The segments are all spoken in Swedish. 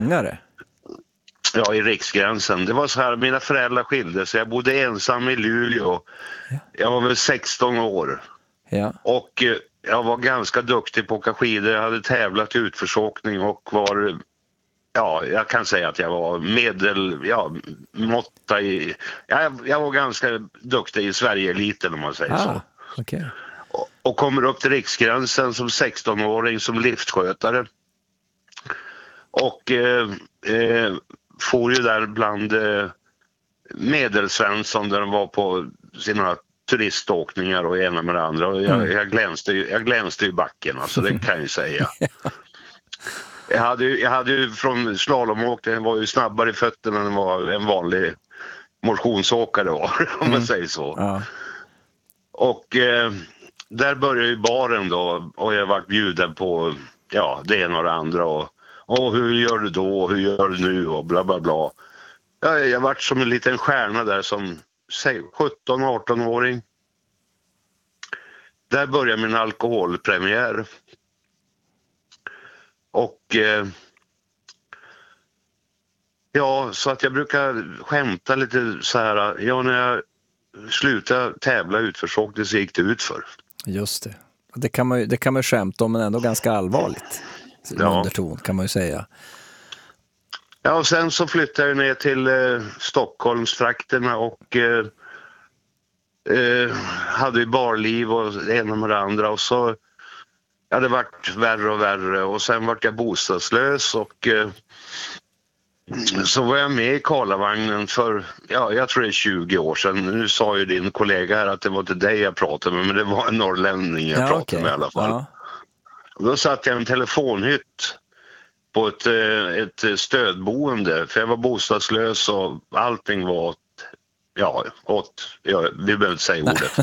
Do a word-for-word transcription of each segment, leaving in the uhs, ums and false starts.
det? Ja, i Riksgränsen. Det var så här, mina föräldrar skilde sig. Jag bodde ensam i Luleå. Ja. Jag var väl sexton år. Ja. Och eh, jag var ganska duktig på att åka skidor. Jag hade tävlat i utförsåkning och var... Ja, jag kan säga att jag var medel... Ja, måtta i... Jag, jag var ganska duktig i Sverige-eliten, om man säger Ah, så. okay. Och, och kommer upp till Riksgränsen som sexton-åring som liftskötare. Och eh, eh, får ju där bland eh, Medelsvensson där de var på sina turiståkningar och ena med det andra. Och jag, Mm. jag, glänste ju, jag glänste i backen, alltså, det kan jag ju säga. Jag hade ju, jag hade ju från slalomåkning, var ju snabbare i fötterna än vad en vanlig motionsåkare var, om Mm. man säger så. Ja. Och eh, där började ju baren då och jag var bjuden på, ja, det ena och det andra och och hur gör du då, hur gör du nu och bla bla bla. Jag, jag varit som en liten stjärna där som sjutton-arton-åring. Där började min alkoholpremiär. Och eh, ja, så att jag brukar skämta lite så här, ja, när jag slutade tävla utförsåkning så gick det ut för. Just det. Det kan man ju, det kan man ju skämta om, men ändå ganska allvarligt. Ja. Underton kan man ju säga. Ja, och sen så flyttade jag ner till eh, Stockholmstrakterna och eh, eh, hade ju barliv och det ena med det andra. Och så ja, det varit värre och värre och sen vart jag bostadslös och eh, så var jag med i Karlavagnen för, ja, jag tror det är tjugo år sedan. Nu sa ju din kollega här att det var inte dig jag pratade med, men det var en norrlänning jag Ja, pratade okej. med i alla fall. Ja. Och då satt jag i en telefonhytt på ett, ett stödboende, för jag var bostadslös och allting var åt, ja, åt, ja, vi behöver inte säga ordet.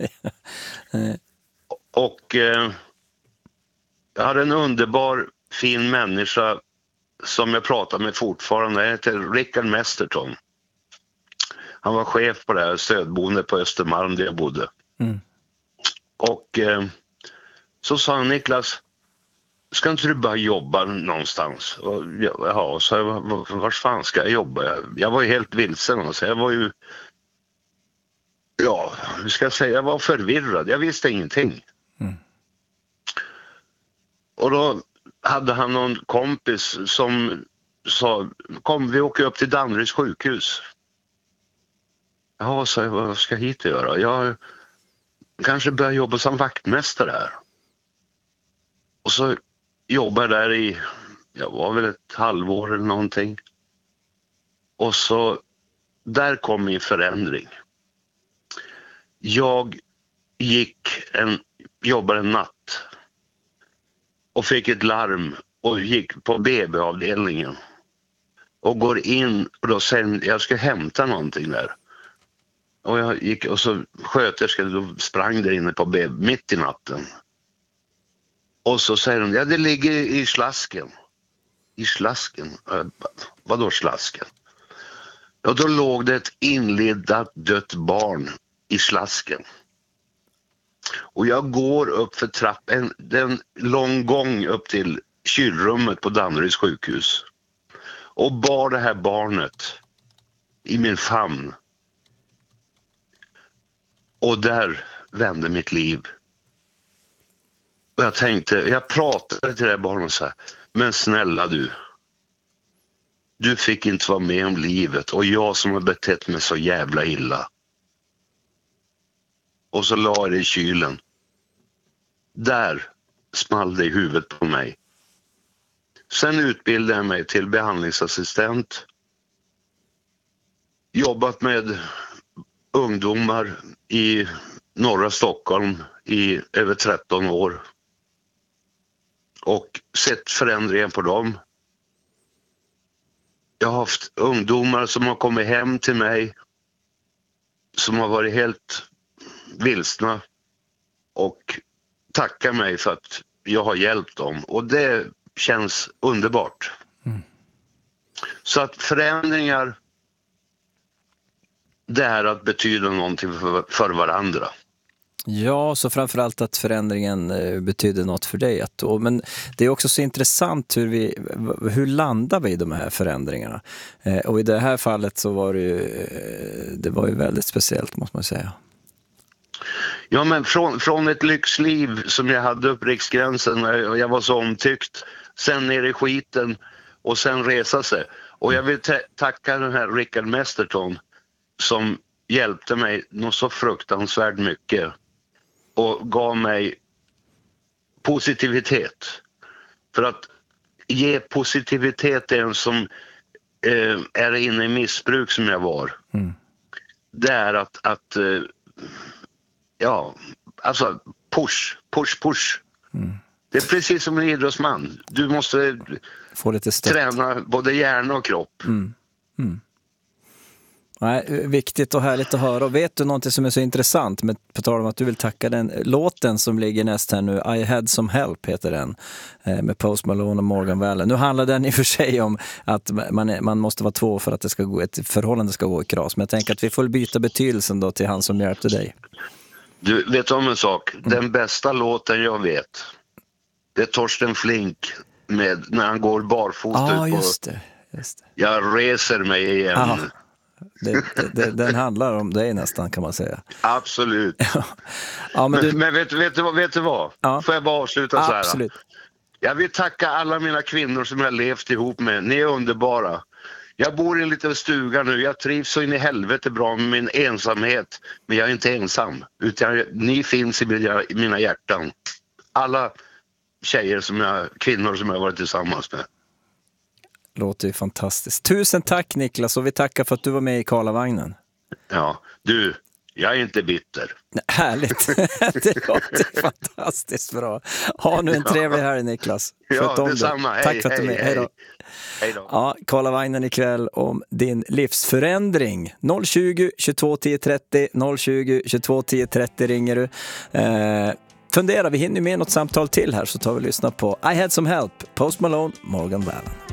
Och eh, jag hade en underbar, fin människa som jag pratar med fortfarande. Han heter Rickard Mesterton. Han var chef på det här stödboendet på Östermalm där jag bodde. Mm. Och eh, så sa han, Niklas, ska inte du bara jobba någonstans? Och, ja, så jag, var fan ska jag jobba? Jag, jag var ju helt vilsen. Så jag var ju, ja, hur ska jag säga, jag var förvirrad. Jag visste ingenting. Mm. Och då hade han någon kompis som sa, kom vi åker upp till Danderyds sjukhus. Ja, så jag, vad ska jag hit göra? Jag kanske börjar jobba som vaktmästare här. Och så jobbade jag där i, jag var väl ett halvår eller någonting. Och så, där kom min förändring. Jag gick en, jobbade en natt och fick ett larm och gick på B B-avdelningen och går in och då sen jag ska hämta någonting där. Och jag gick och så sköterskan då sprang där inne på B B mitt i natten. Och så säger de, ja det ligger i slasken. I slasken? Vadå slasken? Ja, då låg det ett inledat dött barn i slasken. Och jag går upp för trappen, en lång gång upp till kylrummet på Danderyds sjukhus. Och bar det här barnet i min famn. Och där vände mitt liv. Och jag tänkte, jag pratade till det här barnet och sa, men snälla du. Du fick inte vara med om livet och jag som har betett mig så jävla illa. Och så la jag det i kylen. Där small det i huvudet på mig. Sen utbildade jag mig till behandlingsassistent. Jobbat med ungdomar i norra Stockholm i över tretton år. Och sett förändringen på dem. Jag har haft ungdomar som har kommit hem till mig som har varit helt vilsna och tackar mig för att jag har hjälpt dem. Och det känns underbart. Mm. Så att förändringar, det är att betyda någonting för, för varandra. Ja, så framförallt att förändringen eh, betyder något för dig. Att, och, men det är också så intressant hur vi hur landar vi i de här förändringarna. Eh, och i det här fallet så var det ju, eh, det var ju väldigt speciellt, måste man säga. Ja, men från, från ett lyxliv som jag hade upp riksgränsen och jag var så omtyckt, sen ner i skiten och sen resa sig. Och jag vill ta- tacka den här Rickard Mesterton som hjälpte mig något så fruktansvärt mycket och gav mig positivitet. För att ge positivitet till en som eh, är inne i missbruk som jag var. Mm. Det är att, att eh, ja, alltså push, push, push. Mm. Det är precis som en idrottsman. Du måste få lite träna både hjärna och kropp. Mm. Mm. Nej, viktigt och härligt att höra. Och vet du någonting som är så intressant, med, på tal om att du vill tacka den låten som ligger näst här nu, I Had Some Help heter den, med Post Malone och Morgan Wallen. Nu handlar den i och för sig om att man, är, man måste vara två för att det ska gå, ett förhållande ska gå i kras. Men jag tänker att vi får byta betydelsen då till han som hjälpte dig. Du vet om en sak, mm. den bästa låten jag vet, det är Torsten Flink med när han går barfota ah, ut på... just det, just det. Jag reser mig igen. Ah. Det, det, den handlar om dig nästan, kan man säga. Absolut. Ja. Ja, men du... men, men vet, vet, du, vet du vad? Ja. Får jag bara avsluta så här? Absolut. Jag vill tacka alla mina kvinnor som jag har levt ihop med. Ni är underbara. Jag bor i en liten stuga nu. Jag trivs så in i helvete bra med min ensamhet. Men jag är inte ensam. Utan ni finns i mina, i mina hjärtan. Alla tjejer som jag, kvinnor som jag har varit tillsammans med. Låter ju fantastiskt. Tusen tack Niklas, och vi tackar för att du var med i Karlavagnen. Ja, du, jag är inte bitter. Nej, härligt. Det låter fantastiskt bra. Ha nu en trevlig helg Niklas. Ja, detsamma. Hej, tack för att du är med. Hej, hej då. Hej då. Ja, Karlavagnen ikväll om din livsförändring. noll tjugo, tjugotvå, tio trettio, noll tjugo, tjugotvå, tio trettio ringer du. Eh, fundera, vi hinner med något samtal till här, så tar vi och lyssnar på I Had Some Help, Post Malone, Morgan Wallen.